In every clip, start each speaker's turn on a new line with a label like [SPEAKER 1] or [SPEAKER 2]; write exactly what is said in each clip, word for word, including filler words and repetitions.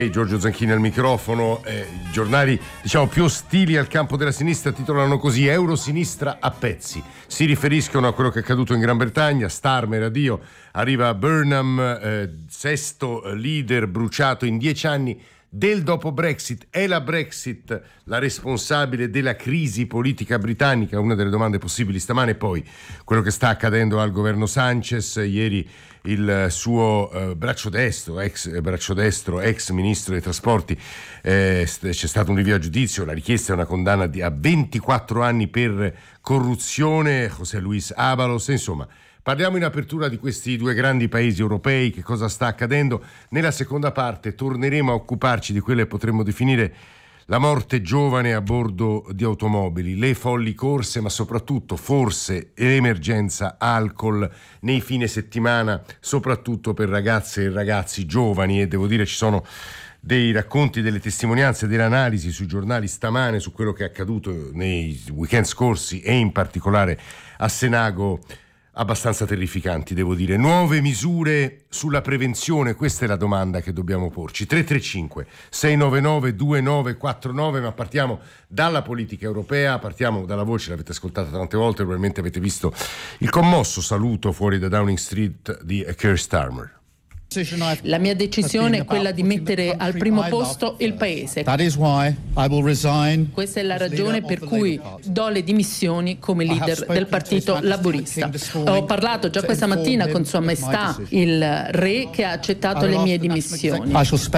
[SPEAKER 1] Giorgio Zanchini al microfono. Eh, I giornali, diciamo, più ostili al campo della sinistra titolano così: Eurosinistra a pezzi. Si riferiscono a quello che è accaduto in Gran Bretagna. Starmer, addio, arriva Burnham, eh, sesto leader bruciato in dieci anni del dopo Brexit. È la Brexit la responsabile della crisi politica britannica? Una delle domande possibili stamane. Poi quello che sta accadendo al governo Sanchez. Ieri il suo eh, braccio destro, ex eh, braccio destro, ex ministro dei trasporti, eh, c'è stato un rinvio a giudizio, la richiesta è una condanna di, a ventiquattro anni per corruzione, José Luis Ábalos. Insomma, parliamo in apertura di questi due grandi paesi europei, che cosa sta accadendo. Nella seconda parte torneremo a occuparci di quelle che potremmo definire la morte giovane a bordo di automobili, le folli corse, ma soprattutto forse l'emergenza alcol nei fine settimana, soprattutto per ragazze e ragazzi giovani. E devo dire, ci sono dei racconti, delle testimonianze, delle analisi sui giornali stamane su quello che è accaduto nei weekend scorsi e in particolare a Senago, abbastanza terrificanti, devo dire. Nuove misure sulla prevenzione, questa è la domanda che dobbiamo porci. Tre tre cinque sei nove nove due nove quattro nove, ma partiamo dalla politica europea, partiamo dalla voce, l'avete ascoltata tante volte, probabilmente avete visto il commosso saluto fuori da Downing Street di Keir Starmer.
[SPEAKER 2] La mia decisione è quella di mettere al primo posto il paese. Questa è la ragione per cui do le dimissioni come leader del partito laburista. Ho parlato già questa mattina con Sua Maestà il Re, che ha accettato le mie dimissioni.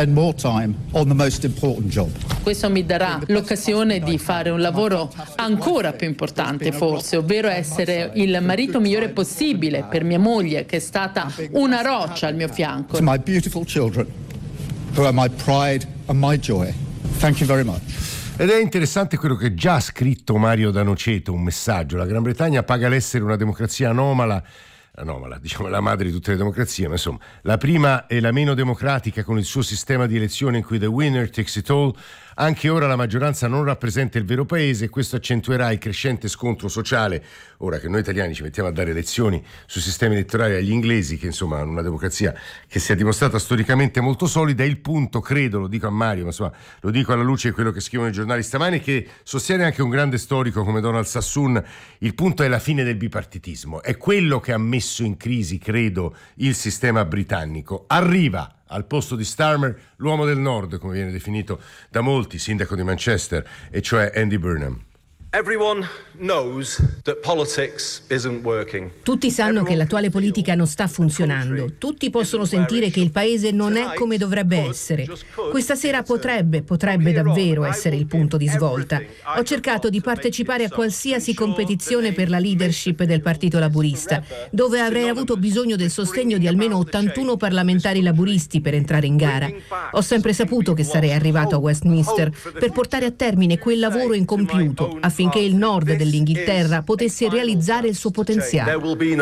[SPEAKER 2] Questo mi darà l'occasione di fare un lavoro ancora più importante, forse, ovvero essere il marito migliore possibile per mia moglie, che è stata una roccia al mio fianco.
[SPEAKER 3] To my beautiful children, who are my pride and my joy. Thank you very much.
[SPEAKER 1] Ed è interessante quello che già ha scritto Mario D'Anoceto, un messaggio. La Gran Bretagna paga l'essere una democrazia anomala, anomala, diciamo la madre di tutte le democrazie, ma insomma, la prima e la meno democratica, con il suo sistema di elezione in cui the winner takes it all. Anche ora la maggioranza non rappresenta il vero paese e questo accentuerà il crescente scontro sociale. Ora che noi italiani ci mettiamo a dare lezioni sui sistemi elettorali agli inglesi, che insomma hanno una democrazia che si è dimostrata storicamente molto solida, il punto, credo, lo dico a Mario, ma insomma lo dico alla luce di quello che scrivono i giornali stamani, che sostiene anche un grande storico come Donald Sassoon, il punto è la fine del bipartitismo. È quello che ha messo in crisi, credo, il sistema britannico. Arriva al posto di Starmer l'uomo del nord, come viene definito da molti, sindaco di Manchester, e cioè Andy Burnham.
[SPEAKER 4] Everyone knows that politics isn't working.
[SPEAKER 5] Tutti sanno che l'attuale politica non sta funzionando. Tutti possono sentire che il paese non è come dovrebbe essere. Questa sera potrebbe, potrebbe davvero essere il punto di svolta. Ho cercato di partecipare a qualsiasi competizione per la leadership del Partito Laburista, dove avrei avuto bisogno del sostegno di almeno ottantuno parlamentari laburisti per entrare in gara. Ho sempre saputo che sarei arrivato a Westminster per portare a termine quel lavoro incompiuto, affinché finché il nord dell'Inghilterra potesse realizzare il suo potenziale.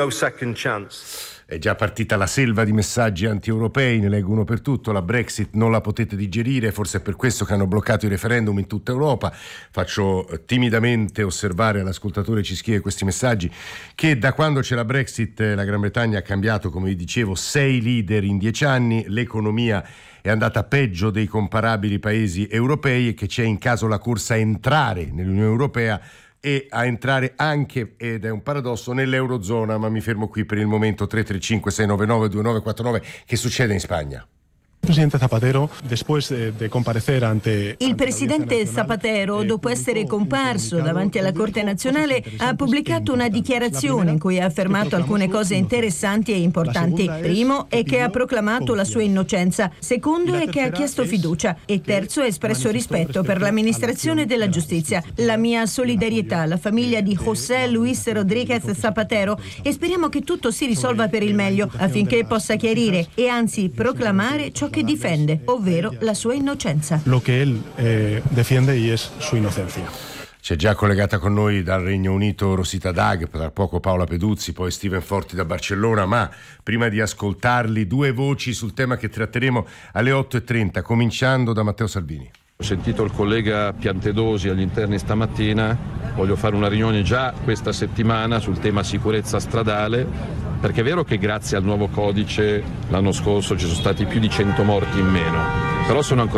[SPEAKER 1] È già partita la selva di messaggi anti-europei, ne leggo uno per tutto: la Brexit non la potete digerire, forse è per questo che hanno bloccato i referendum in tutta Europa. Faccio timidamente osservare all'ascoltatore, ci scrive questi messaggi, che da quando c'è la Brexit la Gran Bretagna ha cambiato, come vi dicevo, sei leader in dieci anni, l'economia è andata peggio dei comparabili paesi europei e che c'è in caso la corsa a entrare nell'Unione Europea e a entrare anche, ed è un paradosso, nell'Eurozona. Ma mi fermo qui per il momento. Tre tre cinque sei nove nove due nove quattro nove. Che succede in Spagna?
[SPEAKER 6] Presidente Zapatero, después de, de comparecer ante...
[SPEAKER 7] Il presidente Zapatero, dopo essere comparso davanti alla Corte Nazionale, ha pubblicato una dichiarazione in cui ha affermato alcune cose interessanti e importanti. Primo è che ha proclamato la sua innocenza, secondo è che ha chiesto fiducia e terzo ha espresso rispetto per l'amministrazione della giustizia. La mia solidarietà alla famiglia di José Luis Rodríguez Zapatero, e speriamo che tutto si risolva per il meglio affinché possa chiarire e anzi proclamare ciò che difende, ovvero la sua innocenza.
[SPEAKER 6] Lo che él eh, defiende y es su inocencia.
[SPEAKER 1] C'è già collegata con noi dal Regno Unito Rosita Dag, tra poco Paola Peduzzi, poi Steven Forti da Barcellona, ma prima di ascoltarli due voci sul tema che tratteremo alle otto e trenta, cominciando da Matteo Salvini.
[SPEAKER 8] Ho sentito il collega Piantedosi agli interni stamattina, voglio fare una riunione già questa settimana sul tema sicurezza stradale, perché è vero che grazie al nuovo codice l'anno scorso ci sono stati più di cento morti in meno, però sono ancora